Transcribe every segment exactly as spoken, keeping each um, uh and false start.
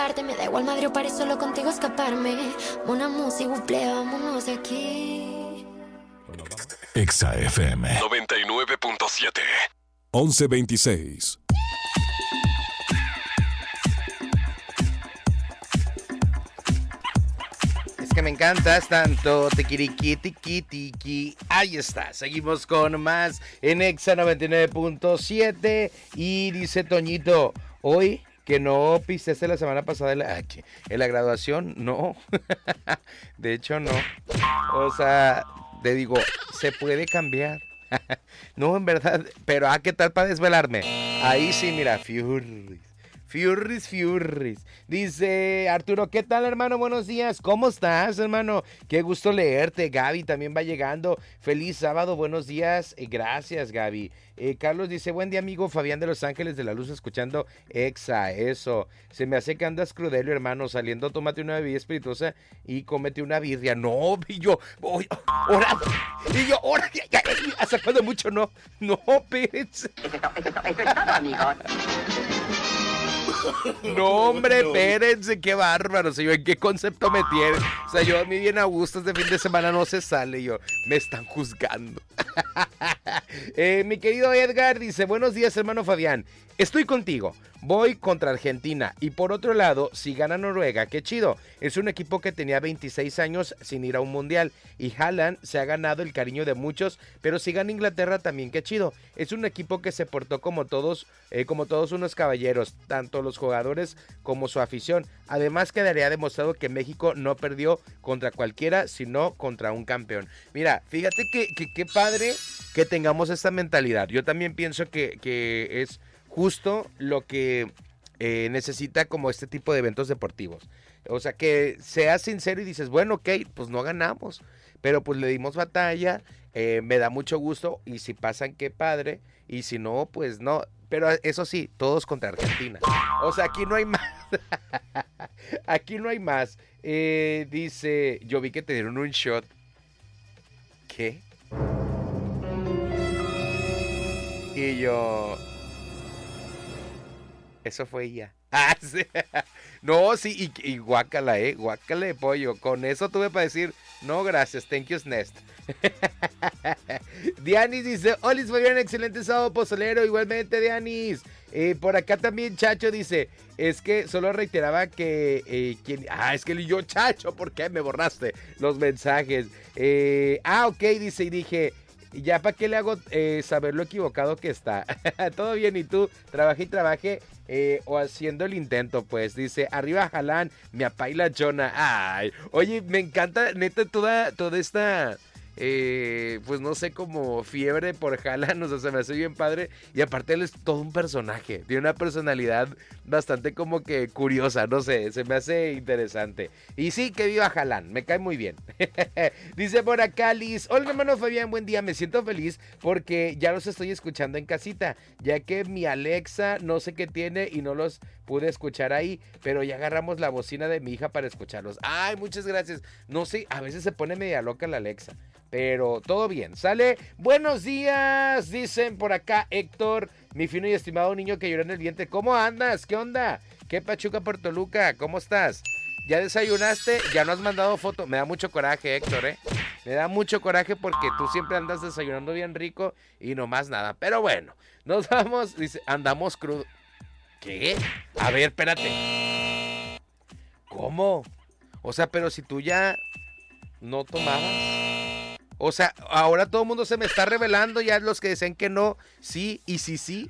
Me da igual Madrid o París, solo contigo escaparme. Una música, buple, vámonos de aquí. Exa F M noventa y nueve punto siete. once veintiséis. Es que me encantas tanto, tiquiriqui, tiqui, tiqui. Ahí está, seguimos con más en Exa noventa y nueve punto siete. Y dice Toñito, hoy que no pisteaste la semana pasada en la, en la graduación, no. De hecho, no. O sea, te digo, se puede cambiar. No, en verdad, pero ah, ¿qué tal para desvelarme? Ahí sí, mira, Furries. Furries, Furries. Dice Arturo, ¿qué tal, hermano? Buenos días. ¿Cómo estás, hermano? Qué gusto leerte. Gaby también va llegando. Feliz sábado, buenos días. Eh, gracias, Gaby. Eh, Carlos dice, buen día, amigo. Fabián de Los Ángeles de la Luz, escuchando Exa. Eso. Se me hace que andas crudelo, hermano. Saliendo, tómate una bebida espirituosa y cómete una birria. No, y yo, voy, ahora, y yo, ahora, ya, ya, ¿hasta cuándo mucho? No, no, espérense. Eso es todo, eso es todo, amigos. No, hombre, espérense, qué bárbaro. Señor, ¿en qué concepto me tienen? O sea, yo a mí bien a gusto este fin de semana no se sale. Yo, me están juzgando. eh, mi querido Edgar dice, buenos días, hermano Fabián. Estoy contigo. Voy contra Argentina. Y por otro lado, si gana Noruega, qué chido. Es un equipo que tenía veintiséis años sin ir a un mundial. Y Haaland se ha ganado el cariño de muchos. Pero si gana Inglaterra también, qué chido. Es un equipo que se portó como todos, eh, como todos unos caballeros. Tanto los jugadores como su afición. Además quedaría demostrado que México no perdió contra cualquiera, sino contra un campeón. Mira, fíjate que qué padre que tengamos esta mentalidad. Yo también pienso que, que es justo lo que eh, necesita como este tipo de eventos deportivos. O sea, que seas sincero y dices, bueno, ok, pues no ganamos, pero pues le dimos batalla, eh, me da mucho gusto, y si pasan, qué padre, y si no, pues no. Pero eso sí, todos contra Argentina. O sea, aquí no hay más. Aquí no hay más. Eh, dice, yo vi que te dieron un shot. ¿Qué? Y yo... Eso fue ella. Ah, sí. No, sí, y, y guácala, eh, guácala de pollo. Con eso tuve para decir, no, gracias, thank you, Nest. Dianis dice, Olis, Fabián, excelente sábado pozolero. Igualmente, Dianis. Eh, por acá también Chacho dice, es que solo reiteraba que, eh, quien, ah, es que yo, Chacho, ¿por qué me borraste los mensajes? Eh, ah, ok, dice, y dije, y ya para qué le hago eh, saber lo equivocado que está. Todo bien, y tú, trabaje y trabaje, eh, o haciendo el intento, pues. Dice, arriba Jalán, me apaila Jonah. Ay, oye, me encanta, neta, toda, toda esta... Eh, pues no sé, como fiebre por Haaland, o sea, se me hace bien padre. Y aparte él es todo un personaje, tiene una personalidad bastante como que curiosa, no sé, se me hace interesante. Y sí, que viva Haaland, me cae muy bien. Dice por acá Liz, hola hermano Fabián, buen día, me siento feliz porque ya los estoy escuchando en casita, ya que mi Alexa no sé qué tiene y no los pude escuchar ahí, pero ya agarramos la bocina de mi hija para escucharlos. Ay, muchas gracias. No sé, a veces se pone media loca la Alexa, pero todo bien, sale. Buenos días, dicen por acá Héctor, mi fino y estimado niño que lloró en el vientre. ¿Cómo andas? ¿Qué onda? ¿Qué pachuca por Toluca? ¿Cómo estás? ¿Ya desayunaste? ¿Ya no has mandado foto? Me da mucho coraje, Héctor, ¿eh? Me da mucho coraje porque tú siempre andas desayunando bien rico y no más nada. Pero bueno, nos vamos, dice, andamos crudo. ¿Qué? A ver, espérate. ¿Cómo? O sea, pero si tú ya no tomabas. O sea, ahora todo el mundo se me está revelando, ya los que dicen que no, sí, y sí, sí.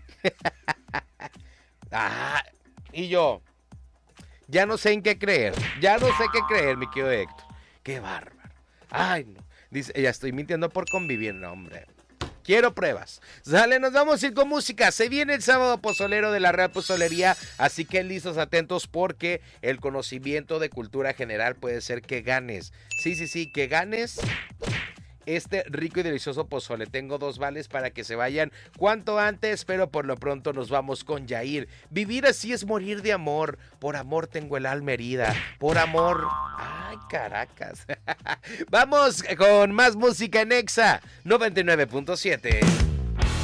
Ah, y yo, ya no sé en qué creer, ya no sé qué creer, mi querido Héctor. Qué bárbaro. Ay, no. Dice, ya estoy mintiendo por convivir, no, hombre. Quiero pruebas. Sale, nos vamos a ir con música. Se viene el sábado pozolero de la Real Pozolería, así que listos, atentos, porque el conocimiento de cultura general puede ser que ganes. Sí, sí, sí, que ganes este rico y delicioso pozole. Tengo dos vales para que se vayan cuanto antes, pero por lo pronto nos vamos con Yair. Vivir así es morir de amor. Por amor tengo el alma herida. Por amor... Ay, Caracas. Vamos con más música en Exa noventa y nueve punto siete.